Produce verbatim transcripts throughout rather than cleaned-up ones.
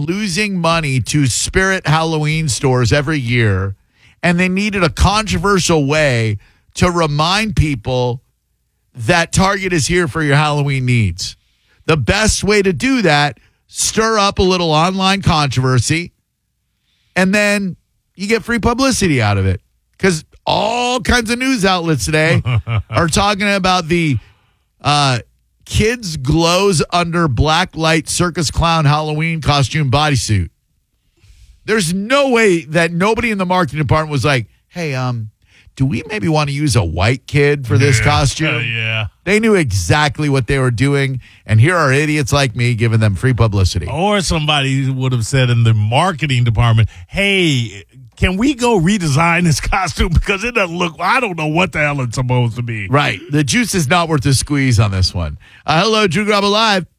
losing money to Spirit Halloween stores every year, and they needed a controversial way to remind people that Target is here for your Halloween needs. The best way to do that, stir up a little online controversy, and then you get free publicity out of it. Because all kinds of news outlets today are talking about the uh, kids glows under black light circus clown Halloween costume bodysuit. There's no way that nobody in the marketing department was like, hey, um, do we maybe want to use a white kid for this yeah, costume? Uh, yeah. They knew exactly what they were doing, and here are idiots like me giving them free publicity. Or somebody would have said in the marketing department, hey, can we go redesign this costume? Because it doesn't look, I don't know what the hell it's supposed to be. Right. The juice is not worth the squeeze on this one. Uh, hello, Drew Graba Live.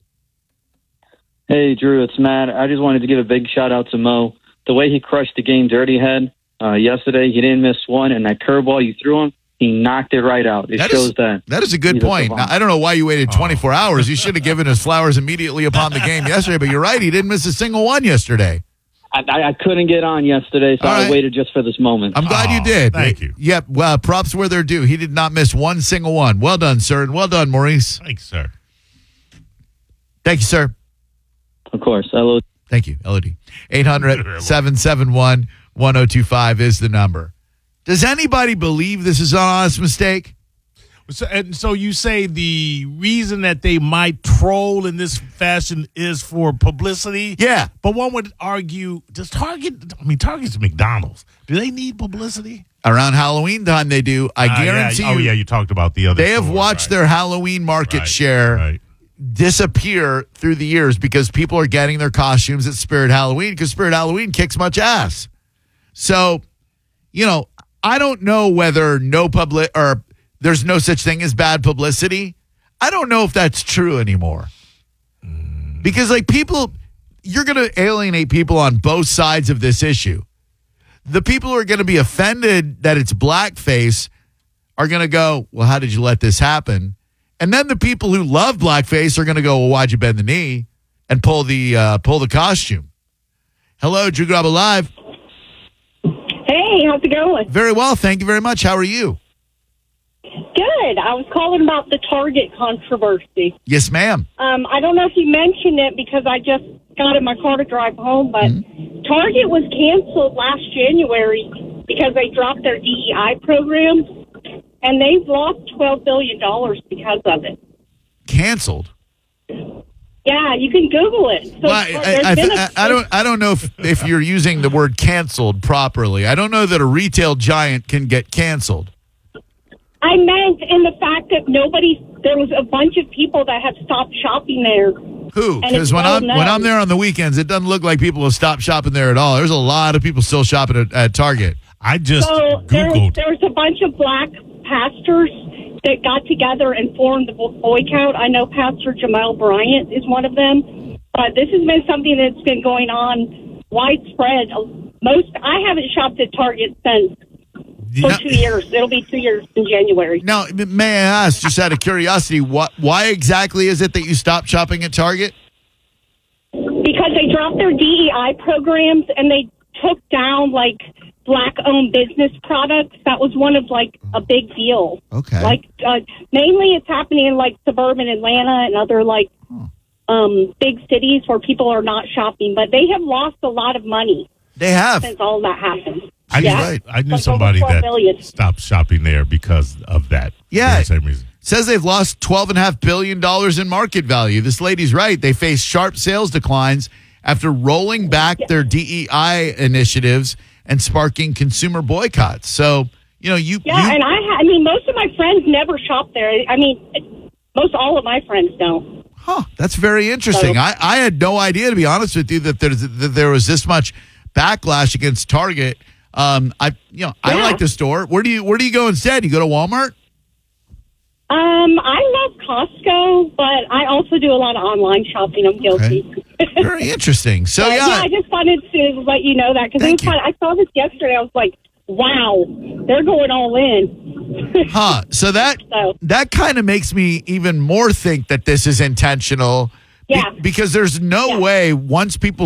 Hey, Drew, it's Matt. I just wanted to give a big shout out to Mo. The way he crushed the game dirty head uh, yesterday, he didn't miss one, and that curveball you threw him, he knocked it right out. It that shows is, that. That is a good point. Now, I don't know why you waited twenty-four oh. hours. You should have given his flowers immediately upon the game yesterday, but you're right. He didn't miss a single one yesterday. I, I, I couldn't get on yesterday, so right. I waited just for this moment. I'm glad oh, you did. Thank you. Yep. Well, props where they're due. He did not miss one single one. Well done, sir, and well done, Maurice. Thanks, sir. Thank you, sir. Of course. Hello. Thank you, L O D. eight hundred, seven seven one, one oh two five is the number. Does anybody believe this is an honest mistake? So, and so you say the reason that they might troll in this fashion is for publicity? Yeah. But one would argue, does Target, I mean, Target's McDonald's. Do they need publicity? Around Halloween time, they do. I uh, guarantee yeah. you. Oh, yeah, you talked about the other They have store, watched right. their Halloween market right, share right. disappear through the years because people are getting their costumes at Spirit Halloween because Spirit Halloween kicks much ass. So, you know, I don't know whether no public or there's no such thing as bad publicity. I don't know if that's true anymore. Mm. Because like people, you're going to alienate people on both sides of this issue. The people who are going to be offended that it's blackface are going to go, well, how did you let this happen? And then the people who love blackface are going to go, well, why'd you bend the knee and pull the uh, pull the costume? Hello, Drew Graba Live. Hey, how's it going? Very well, thank you very much. How are you? Good. I was calling about the Target controversy. Yes, ma'am. Um, I don't know if you mentioned it because I just got in my car to drive home, but mm-hmm. Target was canceled last January because they dropped their D E I programs, and they've lost twelve billion dollars because of it. Canceled? Yeah, you can Google it. So well, I, I, I, I don't. I don't know if, if you're using the word canceled properly. I don't know that a retail giant can get canceled. I meant in the fact that nobody, there was a bunch of people that have stopped shopping there. Who? Because when I'm when I'm there on the weekends, it doesn't look like people have stopped shopping there at all. There's a lot of people still shopping at, at Target. I just so Googled. There was a bunch of black pastors that got together and formed the boycott. I know Pastor Jamal Bryant is one of them. But this has been something that's been going on widespread. Most I haven't shopped at Target since. For now, two years. It'll be two years in January. Now, may I ask, just out of curiosity, what, why exactly is it that you stopped shopping at Target? Because they dropped their D E I programs and they took down, like, black-owned business products. That was one of, like, a big deal. Okay. Like, uh, mainly it's happening in, like, suburban Atlanta and other, like, huh. um, big cities where people are not shopping. But they have lost a lot of money. They have. Since all that happened. I, yeah. right. I knew like somebody that billion. stopped shopping there because of that. Yeah. For the same reason. Says they've lost twelve point five billion dollars in market value. This lady's right. They face sharp sales declines after rolling back yeah. their D E I initiatives and sparking consumer boycotts. So, you know, you... Yeah, you, and I, I mean, most of my friends never shop there. I mean, most all of my friends don't. Huh, that's very interesting. So, I, I had no idea, to be honest with you, that, there's, that there was this much backlash against Target. Um, I, you know, yeah. I like the store. Where do you, where do you go instead? You go to Walmart? Um, I love Costco, but I also do a lot of online shopping. I'm guilty. Okay. Very interesting. So but, yeah, yeah, I just wanted to let you know that because it was fun. I saw this yesterday. I was like, wow, they're going all in. huh. So that so. that kind of makes me even more think that this is intentional. Yeah. Be- because there's no yeah. way once people